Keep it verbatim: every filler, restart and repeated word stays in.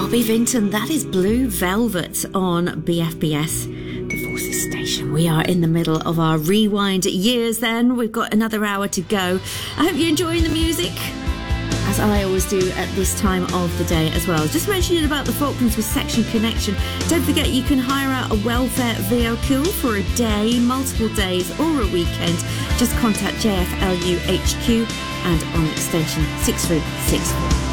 Bobby Vinton, that is Blue Velvet on B F B S, the Forces Station. We are in the middle of our rewind years then. We've got another hour to go. I hope you're enjoying the music, as I always do at this time of the day as well. Just mentioning about the Falklands with Section Connection. Don't forget you can hire out a welfare vehicle for a day, multiple days or a weekend. Just contact J F L U H Q and on extension six three six four.